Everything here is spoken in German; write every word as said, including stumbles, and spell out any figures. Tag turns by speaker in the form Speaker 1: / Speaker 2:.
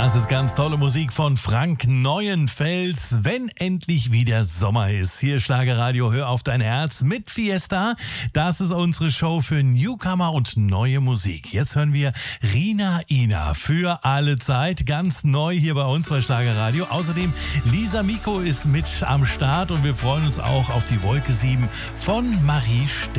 Speaker 1: Das ist ganz tolle Musik von Frank Neuenfels, wenn endlich wieder Sommer ist. Hier Schlagerradio, hör auf dein Herz mit Fiesta. Das ist unsere Show für Newcomer und neue Musik. Jetzt hören wir Rina Ina für alle Zeit, ganz neu hier bei uns bei Schlagerradio. Außerdem Lisa Miko ist mit am Start und wir freuen uns auch auf die Wolke sieben von Marie St